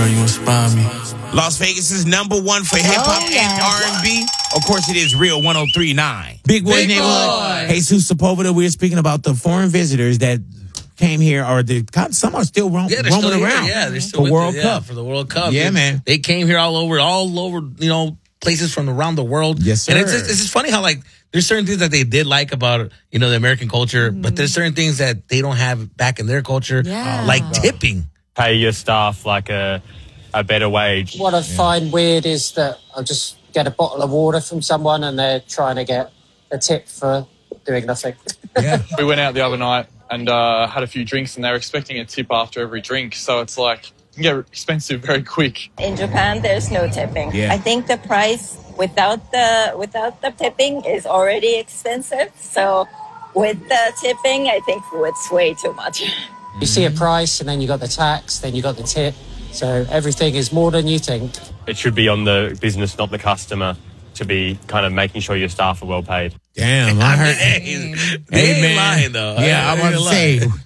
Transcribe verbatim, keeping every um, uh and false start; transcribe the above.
girl, you inspire me. Las Vegas is number one for hip hop Oh, yeah. and R and B. Of course, it is Real one oh three point nine. Big Boy Big Neighborhood. Boy. Jesus Sepulveda. We were speaking about the foreign visitors that came here, or the some are still roam, Yeah, they're roaming still here. around. Yeah, they're still for with World it, yeah, Cup. for the World Cup. Yeah, they, man. They came here all over, all over, you know, places from around the world. Yes, And it's sir. just, it's just funny how like there's certain things that they did like about you know the American culture, but there's certain things that they don't have back in their culture, Yeah. like tipping. Pay your staff like a a better wage. What I find weird is that I just get a bottle of water from someone and they're trying to get a tip for doing nothing. Yeah. We went out the other night and uh, had a few drinks, and they were expecting a tip after every drink. So it's like, it can get expensive very quick. In Japan, there's no tipping. Yeah. I think the price without the without the tipping is already expensive. So with the tipping, I think it's way too much. You see a price and then you got the tax, then you got the tip. So everything is more than you think. It should be on the business, not the customer, to be kind of making sure your staff are well paid. Damn, I heard. Hey, they Hey, ain't man. lying though. Yeah, I'm They about to ain't say, lying.